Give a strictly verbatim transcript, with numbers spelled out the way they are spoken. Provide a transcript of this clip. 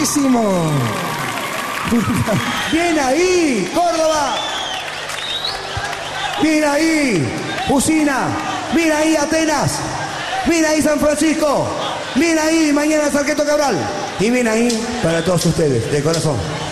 buenísimo. Bien ahí, Córdoba. Bien ahí, Usina. Bien ahí, Atenas. Bien ahí, San Francisco. Bien ahí, mañana Sarqueto Cabral. Y bien ahí para todos ustedes, de corazón.